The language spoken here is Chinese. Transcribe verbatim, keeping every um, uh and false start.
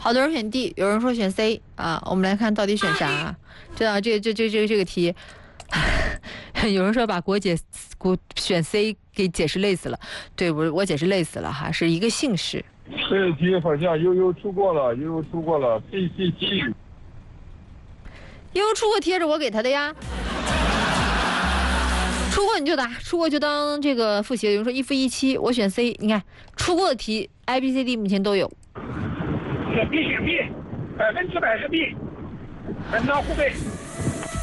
好多人选 D， 有人说选 C 啊。我们来看到底选啥？这啊，这这这这这个题，有人说把国解国选 C 给解释累死了。对，我我解释累死了哈，是一个姓氏。 这题好像悠悠出过了，悠悠出过了 ，C C T。 悠悠出过贴着我给他的呀。出过你就答，出过就当这个复习。有人说一负一七，我选 C。你看出过的题 A B C D 目前都有。 选 B 选 B， 百分之百是 B， 门当户对。